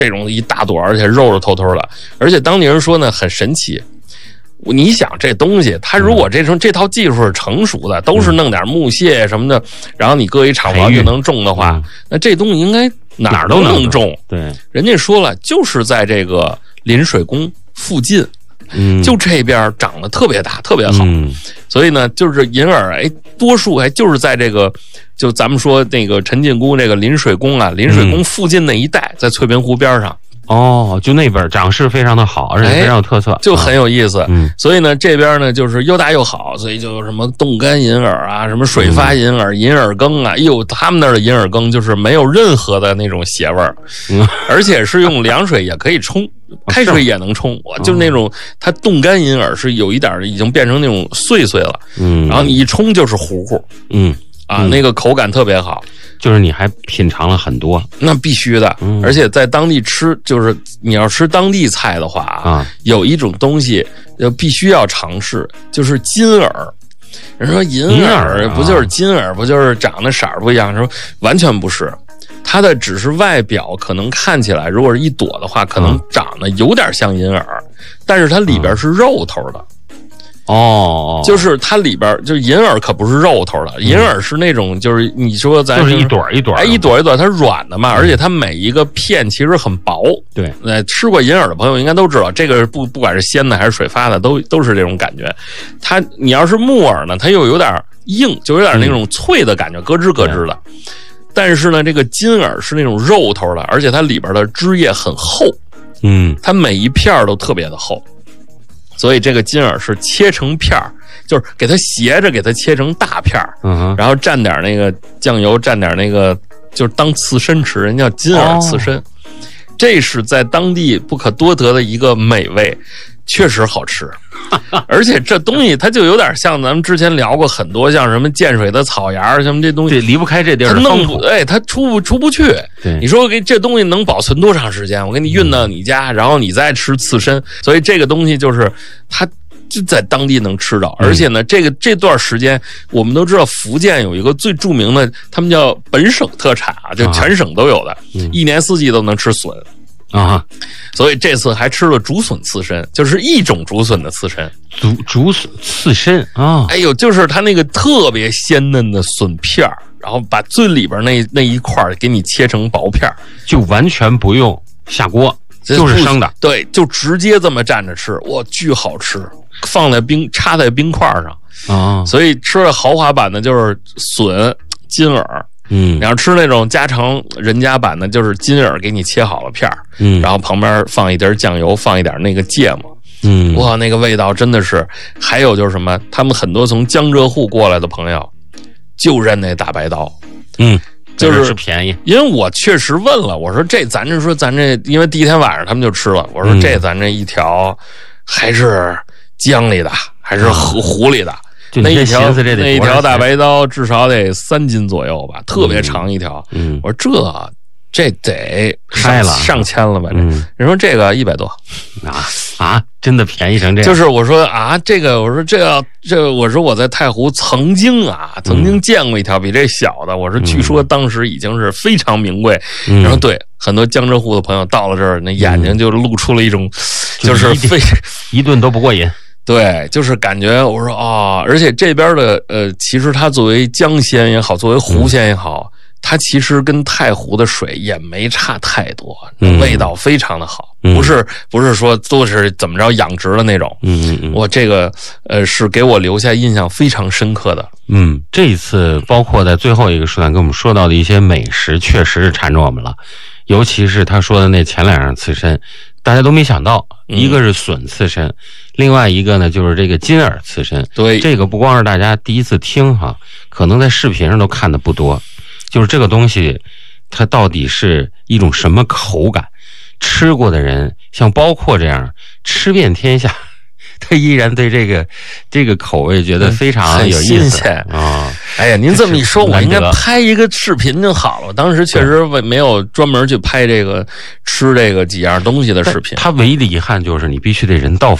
这种一大朵，而且肉肉透透的，而且当地人说呢很神奇。你想这东西，它如果这套技术是成熟的，都是弄点木屑什么的，然后你搁一厂房就能种的话，那这东西应该哪儿都能种。 对， 人家说了，就是在这个临水宫附近，就这边长得特别大，特别好。所以呢，就是银耳，多数就是在这个，就咱们说那个陈近姑这个临水宫啊，临水宫附近那一带，在翠屏湖边上。 哦，就那边长势非常的好，而且非常有特色， 就很有意思。所以呢，这边呢就是又大又好，所以就什么冻干银耳啊，什么水发银耳、银耳羹啊，他们那儿的银耳羹就是没有任何的那种邪味儿，而且是用凉水也可以冲，开水也能冲。就那种它冻干银耳是有一点已经变成那种碎碎了，然后你一冲就是糊糊，那个口感特别好。 就是你还品尝了很多， 那必须的，而且在当地吃，就是你要吃当地菜的话有一种东西必须要尝试，就是金耳。人说银耳不就是金耳，不就是长得色儿不一样？说完全不是，它的只是外表可能看起来，如果是一朵的话，可能长得有点像银耳，但是它里边是肉头的。就是它里边就是银耳可不是肉头的，银耳是那种就是你说咱就是一朵一朵， 一朵一朵，它软的嘛，而且它每一个片其实很薄。 对， 吃过银耳的朋友应该都知道，这个不管是鲜的还是水发的，都是这种感觉。你要是木耳呢，它又有点硬，就有点那种脆的感觉，咯吱咯吱的。但是呢，这个金耳是那种肉头的，而且它里边的汁液很厚，它每一片都特别的厚。所以这个金耳是切成片儿，就是给它斜着给它切成大片儿，然后蘸点那个酱油，蘸点那个就是当刺身吃，人家叫金耳刺身，这是在当地不可多得的一个美味，确实好吃。而且这东西它就有点像咱们之前聊过很多，像什么建水的草芽什么这东西， 离不开这地儿， 它弄不它出不去。你说给这东西能保存多长时间？我给你运到你家，然后你再吃刺身。所以这个东西就是它就在当地能吃到，而且呢，这段时间我们都知道，福建有一个最著名的，他们叫本省特产啊，就全省都有的，一年四季都能吃笋。所以这次还吃了竹笋刺身，就是一种竹笋的刺身。 竹笋刺身啊！ 就是它那个特别鲜嫩的笋片，然后把最里边那一块给你切成薄片， 就完全不用下锅，就是生的。 对，就直接这么蘸着吃，哇，巨好吃！插在冰块上所以吃了豪华版的就是笋、金耳。你要吃那种家常人家版的，就是金耳给你切好了片儿，然后旁边放一点酱油，放一点那个芥末，哇，那个味道真的是。还有就是什么，他们很多从江浙沪过来的朋友就认那大白刀， 就是便宜。 因为我确实问了，我说咱这，因为第一天晚上他们就吃了，我说咱这一条还是江里的，还是湖里的。那一条大白刀至少得3斤左右吧，特别长一条。我说这得上千了吧？人说这个100多真的便宜成这样？ 就是我说我说我在太湖曾经见过一条比这小的，我说据说当时已经是非常名贵。然后对很多江浙沪的朋友到了这儿，那眼睛就露出了一种就是一顿都不过瘾。 对，就是感觉我说而且这边的其实它作为江鲜也好，作为湖鲜也好，它其实跟太湖的水也没差太多，味道非常的好，不是说都是怎么着养殖的那种。我这个是给我留下印象非常深刻的。 这一次包括在最后一个书单跟我们说到的一些美食，确实是缠着我们了。尤其是他说的那前2样刺身，大家都没想到，一个是笋刺身，另外一个呢就是这个金耳刺身。 对， 这个不光是大家第一次听可能在视频上都看的不多。就是这个东西，它到底是一种什么口感？吃过的人，像包括这样吃遍天下，他依然对这个口味觉得非常有意思哎呀，您这么一说，我应该拍一个视频就好了。当时确实没有专门去拍这个吃这个几样东西的视频。 他唯一的遗憾就是你必须得人到